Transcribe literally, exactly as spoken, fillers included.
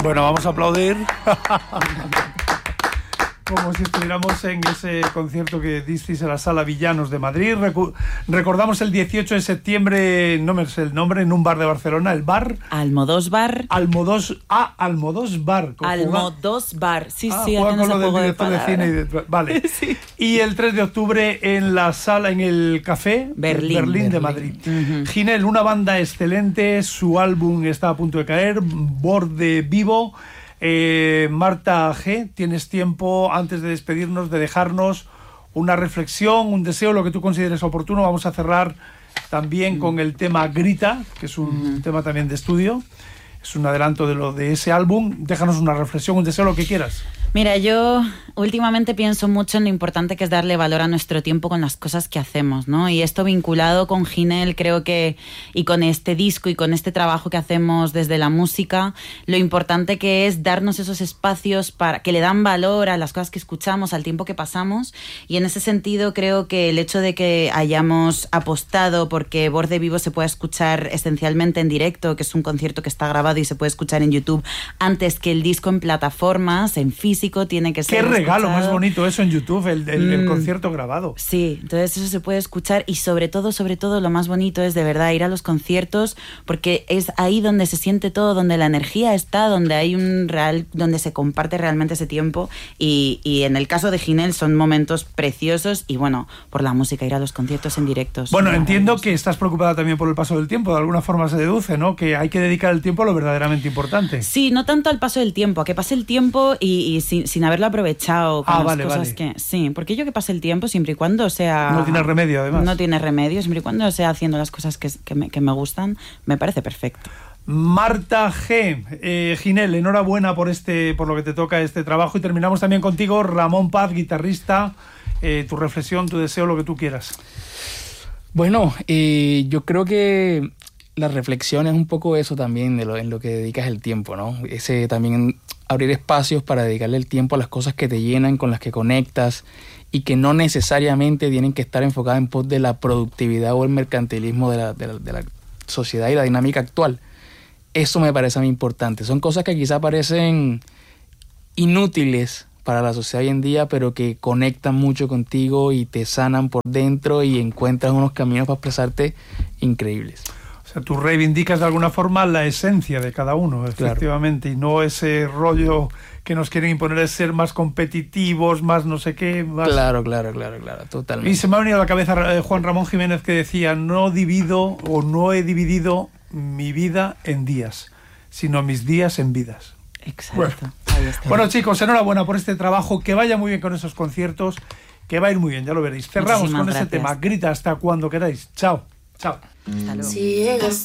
Bueno, vamos a aplaudir. Como si estuviéramos en ese concierto que disteis en la Sala Villanos de Madrid. Recu- recordamos el dieciocho de septiembre, no me sé el nombre, en un bar de Barcelona, el bar... Almodós Bar. Almodós... Ah, Almodós Bar. Almodós Bar, sí, ah, sí. Juega con lo del director de, de cine. Y de, vale. Sí. Y el tres de octubre en la sala, en el Café Berlín, Berlín de Berlín. Madrid. Uh-huh. Ginel, una banda excelente, su álbum está a punto de caer, Borde Vivo. Eh, Marta G, tienes tiempo antes de despedirnos de dejarnos una reflexión, un deseo, lo que tú consideres oportuno. Vamos a cerrar también mm. con el tema Grita, que es un mm. tema también de estudio, es un adelanto de lo de ese álbum. Déjanos una reflexión, un deseo, lo que quieras. Mira, yo últimamente pienso mucho en lo importante que es darle valor a nuestro tiempo con las cosas que hacemos, ¿no? Y esto vinculado con Ginel, creo que, y con este disco y con este trabajo que hacemos desde la música, lo importante que es darnos esos espacios para que le dan valor a las cosas que escuchamos, al tiempo que pasamos. Y en ese sentido creo que el hecho de que hayamos apostado porque Borde Vivo se pueda escuchar esencialmente en directo, que es un concierto que está grabado y se puede escuchar en YouTube, antes que el disco en plataformas, en físico, tiene que ser Qué regalo escuchado. Más bonito eso en YouTube, el, el, mm. el concierto grabado. Sí, entonces eso se puede escuchar y sobre todo, sobre todo lo más bonito es de verdad ir a los conciertos, porque es ahí donde se siente todo, donde la energía está, donde hay un real, donde se comparte realmente ese tiempo y, y en el caso de Ginel son momentos preciosos y bueno, por la música, ir a los conciertos en directos. Bueno, entiendo que estás preocupada también por el paso del tiempo, de alguna forma se deduce, ¿no? Que hay que dedicar el tiempo a lo verdaderamente importante. Sí, no tanto al paso del tiempo, a que pase el tiempo y, y sin, sin haberlo aprovechado con ah, las vale, cosas vale. que... Sí, porque yo que pase el tiempo siempre y cuando sea... No tiene remedio, además. No tiene remedio, siempre y cuando sea haciendo las cosas que, que, me, que me gustan, me parece perfecto. Marta G, eh, Ginel, enhorabuena por este, por lo que te toca este trabajo. Y terminamos también contigo, Ramón Paz, guitarrista, eh, tu reflexión, tu deseo, lo que tú quieras. Bueno, eh, yo creo que la reflexión es un poco eso también, de lo, en lo que dedicas el tiempo, ¿no? Ese también abrir espacios para dedicarle el tiempo a las cosas que te llenan, con las que conectas y que no necesariamente tienen que estar enfocadas en pos de la productividad o el mercantilismo de la, de la, de la sociedad y la dinámica actual. Eso me parece a mí importante. Son cosas que quizá parecen inútiles para la sociedad hoy en día, pero que conectan mucho contigo y te sanan por dentro y encuentras unos caminos para expresarte increíbles. O sea, tú reivindicas de alguna forma la esencia de cada uno, efectivamente, claro. Y no ese rollo que nos quieren imponer de ser más competitivos, más no sé qué. Más... Claro, claro, claro, claro, totalmente. Y se me ha venido a la cabeza Juan Ramón Jiménez, que decía: no divido o no he dividido mi vida en días, sino mis días en vidas. Exacto. Bueno, ahí está. Bueno, chicos, enhorabuena por este trabajo, que vaya muy bien con esos conciertos, que va a ir muy bien, ya lo veréis. Cerramos Muchísimas con gracias. ese tema. Grita hasta cuando queráis. Chao. Chao. Hasta luego. Si llegas